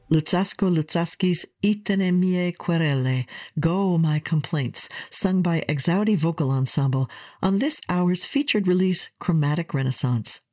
Luzzasco-Luzzaski's Itene mie querele, Go My Complaints, sung by Exaudi Vocal Ensemble on this hour's featured release, Chromatic Renaissance.